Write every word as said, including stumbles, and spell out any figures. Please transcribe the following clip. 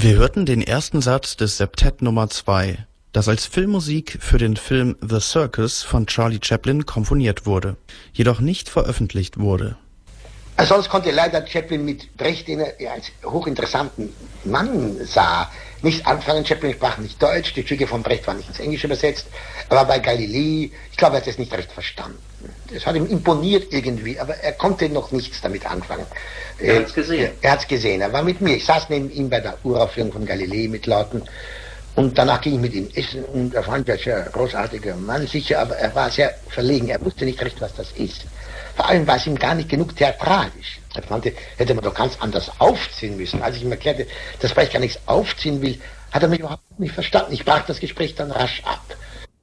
Wir hörten den ersten Satz des Septett Nummer zwei, das als Filmmusik für den Film The Circus von Charlie Chaplin komponiert wurde, jedoch nicht veröffentlicht wurde. Also sonst konnte leider Chaplin mit Brecht, den er als hochinteressanten Mann sah, nicht anfangen. Chaplin sprach nicht Deutsch, die Stücke von Brecht waren nicht ins Englische übersetzt, aber bei Galilei, ich glaube, er hat es nicht recht verstanden. Es hat ihm imponiert irgendwie, aber er konnte noch nichts damit anfangen. Er hat es gesehen. Er, er hat es gesehen, er war mit mir. Ich saß neben ihm bei der Uraufführung von Galilei mit Leuten und danach ging ich mit ihm essen und er fand ja sehr großartiger Mann, sicher, aber er war sehr verlegen, er wusste nicht recht, was das ist. Vor allem war es ihm gar nicht genug theatralisch. Er fand, hätte man doch ganz anders aufziehen müssen. Als ich ihm erklärte, dass Brecht gar nichts aufziehen will, hat er mich überhaupt nicht verstanden. Ich brach das Gespräch dann rasch ab.